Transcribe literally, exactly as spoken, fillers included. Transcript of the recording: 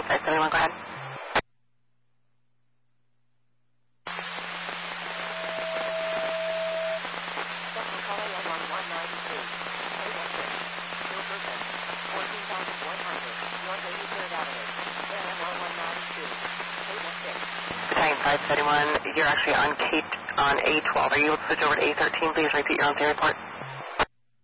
five seven one, go ahead. five seven one, you're actually on K, on A twelve. Are you able to switch over to A thirteen, please? Repeat your on-state report.